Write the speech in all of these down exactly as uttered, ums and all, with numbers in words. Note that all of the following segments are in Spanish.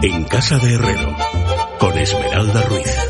En Casa de Herrero, con Esmeralda Ruiz.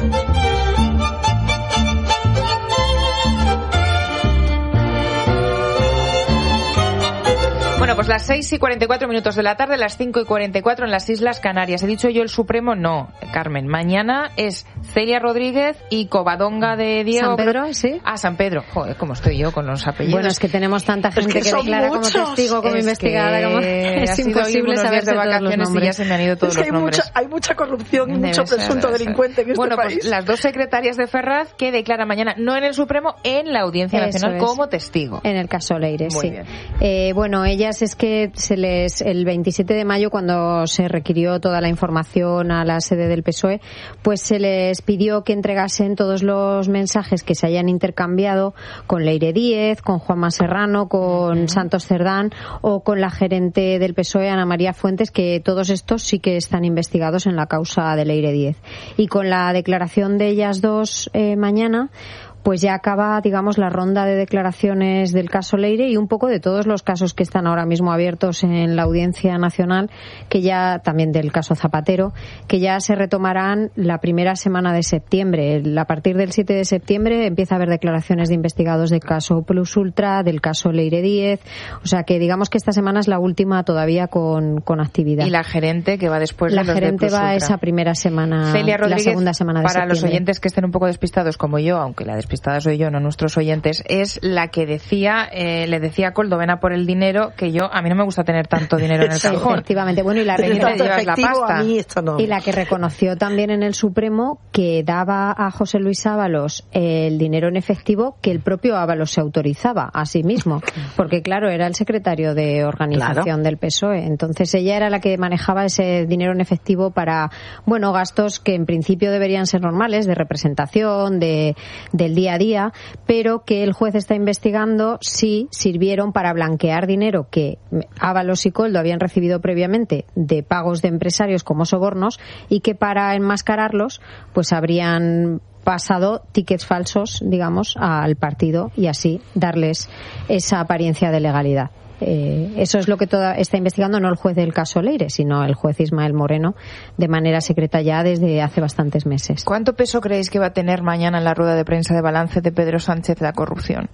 Bueno, pues las seis y cuarenta y cuatro minutos de la tarde, las cinco y cuarenta y cuatro en las Islas Canarias. ¿He dicho yo el Supremo? No, Carmen. Mañana es Celia Rodríguez y Covadonga de Diego. ¿San Pedro? Sí. Ah, San Pedro. Joder, ¿cómo estoy yo con los apellidos? Bueno, es que tenemos tanta gente es que, que declara muchos. Como testigo, como es investigada. Como... Es imposible saberse de vacaciones y ya se me han ido todos es que los nombres. Mucha, hay mucha corrupción y debe mucho ser, presunto delincuente en este bueno, país. Pues las dos secretarias de Ferraz que declaran mañana, no en el Supremo, en la Audiencia Eso Nacional es. Como testigo. En el caso Leire, Muy sí. Bien. Eh, bueno, ellas es que se les el veintisiete de mayo, cuando se requirió toda la información a la sede del P S O E, pues se les pidió que entregasen todos los mensajes que se hayan intercambiado con Leire Díez, con Juanma Serrano, con uh-huh. Santos Cerdán o con la gerente del P S O E, Ana María Fuentes, que todos estos sí que están investigados en la causa de Leire Díez. Y con la declaración de ellas dos eh, mañana, pues ya acaba, digamos, la ronda de declaraciones del caso Leire y un poco de todos los casos que están ahora mismo abiertos en la Audiencia Nacional, que ya, también del caso Zapatero, que ya se retomarán la primera semana de septiembre. A partir del siete de septiembre empieza a haber declaraciones de investigados del caso Plus Ultra, del caso Leire Díez, o sea que digamos que esta semana es la última todavía con, con actividad. Y la gerente que va después la de los gerente de Plus va Ultra. Esa primera semana, Celia Rodríguez, la segunda semana de para septiembre. los oyentes que estén un poco despistados como yo, aunque la despistada soy yo, no nuestros oyentes, es la que decía, eh, le decía a Coldovena por el dinero que yo, a mí no me gusta tener tanto dinero en el cajón. Efectivamente, bueno, y la, te llevas la pasta. A mí esto no. Y la que reconoció también en el Supremo que daba a José Luis Ábalos el dinero en efectivo que el propio Ábalos se autorizaba a sí mismo, porque claro, era el secretario de organización claro. del P S O E, entonces ella era la que manejaba ese dinero en efectivo para, bueno, gastos que en principio deberían ser normales, de representación, de del día a día, pero que el juez está investigando si sirvieron para blanquear dinero que Ábalos y Coldo habían recibido previamente de pagos de empresarios como sobornos y que para enmascararlos pues habrían pasado tickets falsos, digamos, al partido y así darles esa apariencia de legalidad. Eh, eso es lo que toda, está investigando no el juez del caso Leire, sino el juez Ismael Moreno, de manera secreta ya desde hace bastantes meses. ¿Cuánto peso creéis que va a tener mañana en la rueda de prensa de balance de Pedro Sánchez la corrupción?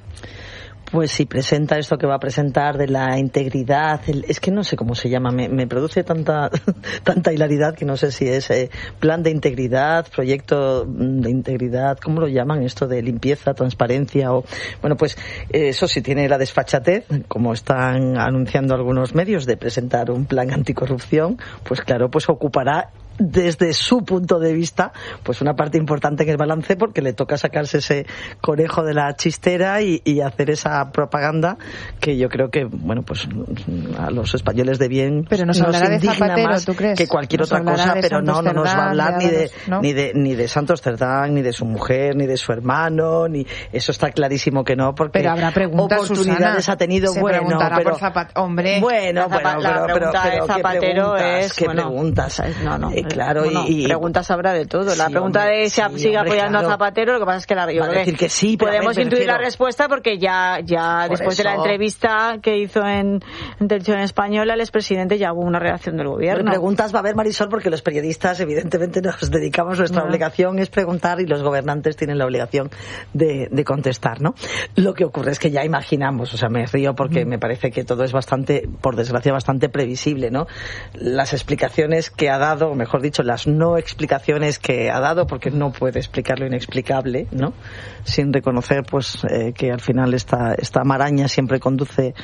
Pues si presenta esto que va a presentar de la integridad, el, es que no sé cómo se llama, me, me produce tanta tanta hilaridad que no sé si es eh, plan de integridad, proyecto de integridad, ¿cómo lo llaman esto de limpieza, transparencia? O bueno, pues eh, eso sí tiene la desfachatez, como están anunciando algunos medios, de presentar un plan anticorrupción, pues claro, pues ocupará desde su punto de vista pues una parte importante en el balance, porque le toca sacarse ese conejo de la chistera y, y hacer esa propaganda que yo creo que bueno pues a los españoles de bien pero nos, nos hablará de Zapatero, más ¿tú crees? Que cualquier nos otra cosa, pero no, no nos va a hablar de ni de, ¿no? ni de ni de Santos Cerdán, ni de su mujer, ni de su hermano, ni eso está clarísimo que no, porque pero habrá preguntas, oportunidades Susana, ha tenido. se bueno pero por Zapat- hombre bueno, la, bueno la pero, pregunta pero, pero de Zapatero ¿qué preguntas? es ¿Qué bueno, preguntas? No, no, eh, claro bueno, y, y preguntas habrá de todo. La sí, pregunta hombre, de si sí, sigue hombre, apoyando claro. a Zapatero, lo que pasa es que la yo Va a decir que sí, pero podemos a ver, intuir prefiero... la respuesta porque ya ya Por después eso... de la entrevista que hizo en, en Televisión Española el expresidente ya hubo una reacción del gobierno. Bueno, preguntas va a haber, Marisol, porque los periodistas evidentemente nos dedicamos, nuestra no. obligación es preguntar y los gobernantes tienen la obligación de, de contestar, ¿no? Lo que ocurre es que ya imaginamos, o sea, me río porque mm. me parece que todo es bastante, por desgracia, bastante previsible, ¿no? Las explicaciones que ha dado, o mejor dicho, las no explicaciones que ha dado, porque no puede explicar lo inexplicable, ¿no? Sin reconocer, pues, eh, que al final esta, esta maraña siempre conduce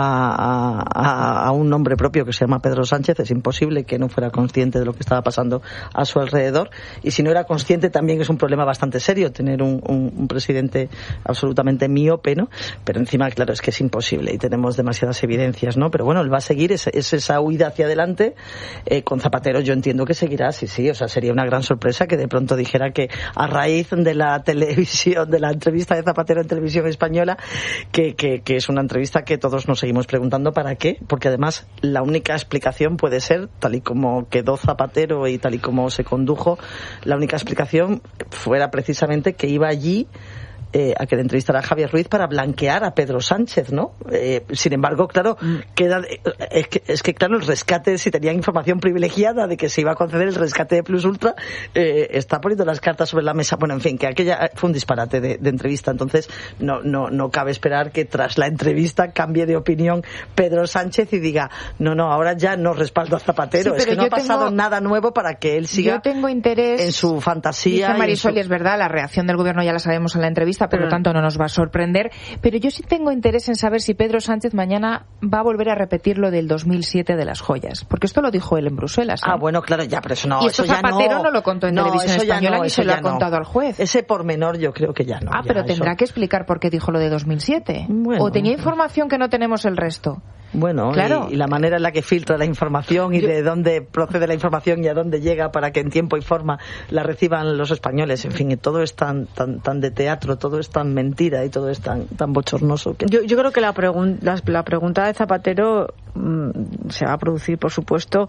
a, a, a un nombre propio que se llama Pedro Sánchez. Es imposible que no fuera consciente de lo que estaba pasando a su alrededor, y si no era consciente también es un problema bastante serio tener un, un, un presidente absolutamente miope, ¿no? Pero encima, claro, es que es imposible y tenemos demasiadas evidencias, ¿no? Pero bueno, él va a seguir, es, es esa huida hacia adelante. Eh, con Zapatero yo entiendo que seguirá, sí, sí, o sea, sería una gran sorpresa que de pronto dijera que a raíz de la televisión, de la entrevista de Zapatero en Televisión Española, que, que, que es una entrevista que todos nos seguimos preguntando para qué, porque además la única explicación puede ser, tal y como quedó Zapatero y tal y como se condujo, la única explicación fuera precisamente que iba allí eh, a que le entrevistara a Javier Ruiz para blanquear a Pedro Sánchez, ¿no? Eh, sin embargo, claro, queda, es que, es que claro, el rescate, si tenían información privilegiada de que se iba a conceder el rescate de Plus Ultra, eh, está poniendo las cartas sobre la mesa. Bueno, en fin, que aquella fue un disparate de, de entrevista, entonces no, no, no cabe esperar que tras la entrevista cambie de opinión Pedro Sánchez y diga, no, no, ahora ya no respaldo a Zapatero. Sí, es que no ha pasado tengo, nada nuevo para que él siga yo tengo interés, en su fantasía. Dice Marisol, y, y es verdad, la reacción del gobierno ya la sabemos en la entrevista, por pero, lo tanto no nos va a sorprender, pero yo sí tengo interés en saber si Pedro Sánchez mañana va a volver a repetir lo del dos mil siete de las joyas, porque esto lo dijo él en Bruselas, ¿eh? Ah, bueno, claro, ya, pero eso no, y eso, eso Zapatero ya no, no lo contó en no, televisión española no, ni se lo ha no. contado al juez. Ese pormenor yo creo que ya no. Ah, ya, pero tendrá eso. que explicar por qué dijo lo de dos mil siete. Bueno, o tenía información que no tenemos el resto. Bueno, claro. y, y la manera en la que filtra la información y yo, de dónde procede la información y a dónde llega para que en tiempo y forma la reciban los españoles. En fin, y todo es tan tan tan de teatro, todo es tan mentira y todo es tan tan bochornoso. Que... Yo, yo creo que la, pregun- la, la pregunta de Zapatero mmm, se va a producir, por supuesto,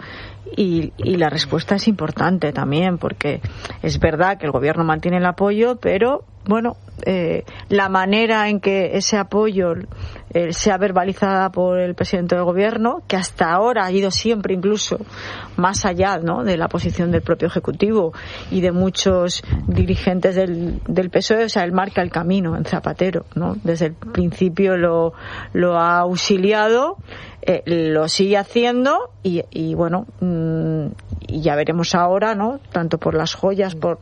y, y la respuesta es importante también, porque es verdad que el gobierno mantiene el apoyo, pero bueno, eh, la manera en que ese apoyo eh, sea verbalizada por el presidente del gobierno, que hasta ahora ha ido siempre incluso más allá, ¿no?, de la posición del propio Ejecutivo y de muchos dirigentes del, del P S O E, o sea, él marca el camino en Zapatero, ¿no? Desde el principio lo, lo ha auxiliado, eh, lo sigue haciendo y, y bueno, mmm, y ya veremos ahora, ¿no?, tanto por las joyas por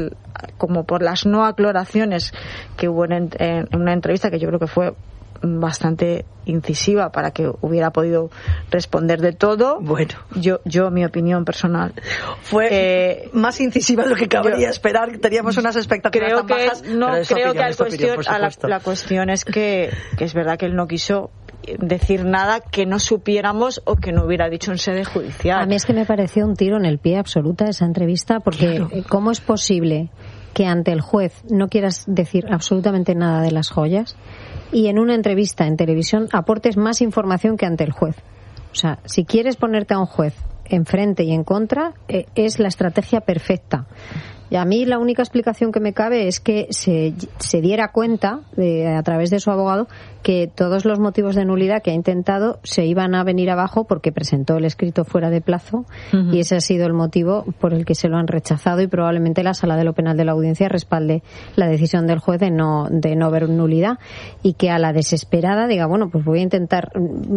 como por las no aclaraciones que hubo en, en una entrevista que yo creo que fue bastante incisiva para que hubiera podido responder de todo. Bueno, yo, yo mi opinión personal fue eh, más incisiva de lo que cabría yo, esperar. Teníamos unas expectativas creo tan que bajas. No, pero creo opinión, que cuestión, opinión, a la, la cuestión es que, que es verdad que él no quiso decir nada que no supiéramos o que no hubiera dicho en sede judicial. A mí es que me pareció un tiro en el pie absoluta esa entrevista, porque claro. ¿Cómo es posible que ante el juez no quieras decir absolutamente nada de las joyas y en una entrevista en televisión aportes más información que ante el juez? O sea, si quieres ponerte a un juez enfrente y en contra, eh, es la estrategia perfecta. Y a mí la única explicación que me cabe es que se, se diera cuenta, de, a través de su abogado, que todos los motivos de nulidad que ha intentado se iban a venir abajo porque presentó el escrito fuera de plazo, uh-huh. y ese ha sido el motivo por el que se lo han rechazado, y probablemente la Sala de lo Penal de la Audiencia respalde la decisión del juez de no, de no ver nulidad, y que a la desesperada diga, bueno, pues voy a intentar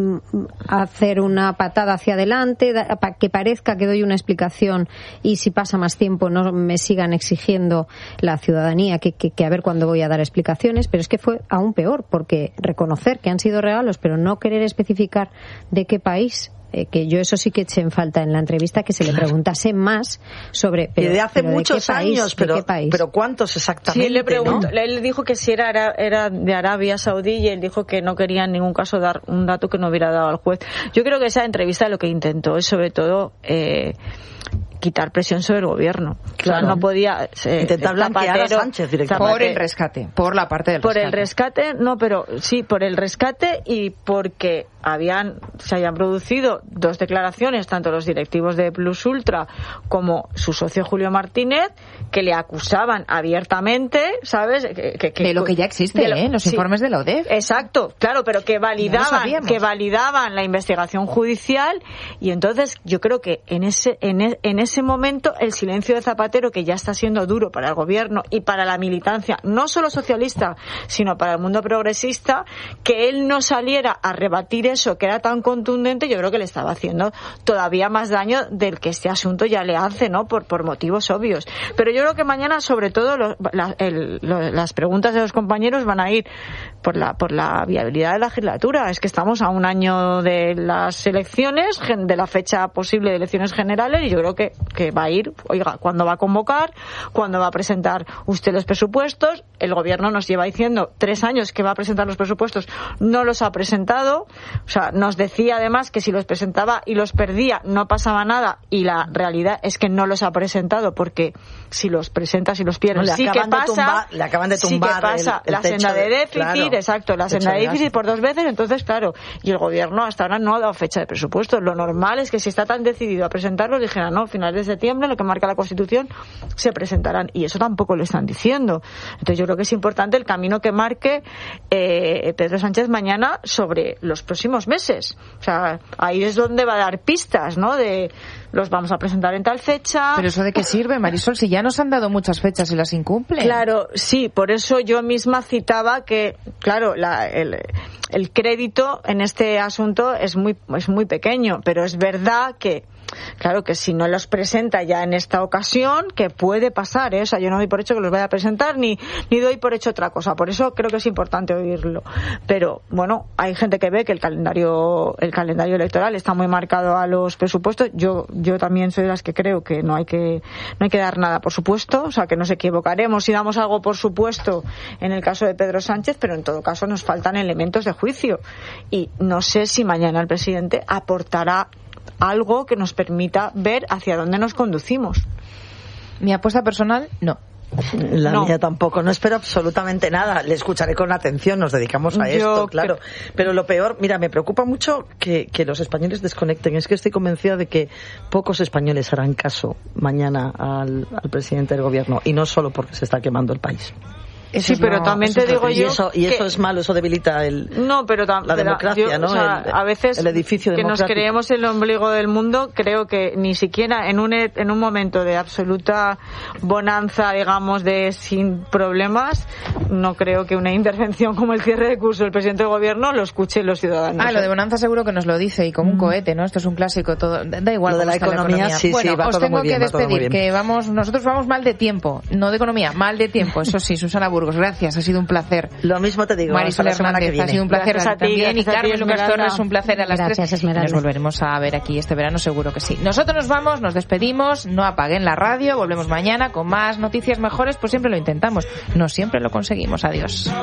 hacer una patada hacia adelante, para que parezca que doy una explicación y si pasa más tiempo no me sigan exigiendo la ciudadanía que, que, que a ver cuándo voy a dar explicaciones. Pero es que fue aún peor, porque reconocer que han sido regalos pero no querer especificar de qué país, eh, que yo eso sí que eché en falta en la entrevista, que se le preguntase más sobre pero, y de hace pero muchos ¿de qué país, años pero, ¿de qué país? pero ¿cuántos exactamente? Sí, él le preguntó, ¿no? Él dijo que si era, era de Arabia Saudí, y él dijo que no quería en ningún caso dar un dato que no hubiera dado al juez. Yo creo que esa entrevista lo que intentó es sobre todo eh, quitar presión sobre el gobierno. Claro. O sea, no podía eh, intentar blanquear a Sánchez directamente. Por el rescate, por la parte del por rescate. Por el rescate, no, pero sí, por el rescate, y porque habían se hayan producido dos declaraciones, tanto los directivos de Plus Ultra como su socio Julio Martínez, que le acusaban abiertamente, ¿sabes? Que, que, que, de lo que ya existe, lo, ¿eh? Los sí, informes de la O D E F. Exacto, claro, pero que validaban, no que validaban la investigación judicial, y entonces yo creo que en ese, en, e, en ese momento el silencio de Zapatero, que ya está siendo duro para el gobierno y para la militancia, no solo socialista, sino para el mundo progresista, que él no saliera a rebatir eso que era tan contundente, yo creo que le estaba haciendo todavía más daño del que este asunto ya le hace, ¿no? Por, por motivos obvios. Pero yo creo que mañana, sobre todo, lo, la, el, lo, las preguntas de los compañeros van a ir por la, por la viabilidad de la legislatura. Es que estamos a un año de las elecciones, de la fecha posible de elecciones generales, y yo creo que, que va a ir, oiga, ¿cuándo va a convocar? ¿Cuándo va a presentar usted los presupuestos? El gobierno nos lleva diciendo tres años que va a presentar los presupuestos, no los ha presentado. O sea, nos decía además que si los presentaba y los perdía no pasaba nada, y la realidad es que no los ha presentado, porque si los presenta, si los pierde, no, sí que pasa, tumbar, le acaban de tumbar sí que pasa el, el la senda de, de déficit, claro, exacto, la senda de déficit por dos veces, entonces claro, y el gobierno hasta ahora no ha dado fecha de presupuesto. Lo normal es que si está tan decidido a presentarlos, dijera, no, finales de septiembre, lo que marca la Constitución, se presentarán, y eso tampoco lo están diciendo. Entonces yo creo que es importante el camino que marque eh, Pedro Sánchez mañana sobre los próximos meses. O sea, ahí es donde va a dar pistas, ¿no? De los vamos a presentar en tal fecha. Pero eso de qué sirve, Marisol, si ya nos han dado muchas fechas y las incumplen. Claro, sí, por eso yo misma citaba que, claro, la, el, el crédito en este asunto es muy, es muy pequeño, pero es verdad que, claro, que si no los presenta ya en esta ocasión, que puede pasar, ¿eh? O sea, yo no doy por hecho que los vaya a presentar, ni, ni doy por hecho otra cosa. Por eso creo que es importante oírlo. Pero, bueno, hay gente que ve que el calendario, el calendario electoral está muy marcado a los presupuestos. Yo, yo también soy de las que creo que no hay que, no hay que dar nada por supuesto, o sea, que nos equivocaremos si damos algo por supuesto en el caso de Pedro Sánchez, pero en todo caso nos faltan elementos de juicio. Y no sé si mañana el presidente aportará algo que nos permita ver hacia dónde nos conducimos. Mi apuesta personal, no. La no. mía tampoco, no espero absolutamente nada. Le escucharé con atención, nos dedicamos a Yo esto, claro. que... Pero lo peor, mira, me preocupa mucho que, que los españoles desconecten. Es que estoy convencida de que pocos españoles harán caso mañana al, al presidente del gobierno, y no solo porque se está quemando el país. Eso sí, es pero lo, también te digo y yo eso, y eso que... es malo, eso debilita el, no, pero tam... la democracia, yo, ¿no? O sea, el, a veces el edificio que nos democrático. creemos el ombligo del mundo, creo que ni siquiera en un en un momento de absoluta bonanza, digamos, de sin problemas, no creo que una intervención como el cierre de curso del presidente del gobierno lo escuchen los ciudadanos. Ah, lo de bonanza seguro que nos lo dice, y como un cohete, ¿no? Esto es un clásico, todo. Da igual. Lo de la economía, la economía, sí, bueno, sí, va os todo tengo muy bien, que va todo muy despedir, bien. que vamos, nosotros vamos mal de tiempo, no de economía, mal de tiempo, eso sí. Susana Burgos, gracias, ha sido un placer. Lo mismo te digo, Marisol hasta la semana que Hernández, viene. ha sido un placer Gracias a ti, también, y gracias a ti, Carmen Lucas Esmeralda. Torres, un placer a las Gracias, tres. Esmeralda. Nos volveremos a ver aquí este verano, seguro que sí. Nosotros nos vamos, nos despedimos, no apaguen la radio, volvemos mañana con más noticias mejores, pues siempre lo intentamos, no siempre lo conseguimos. Adiós.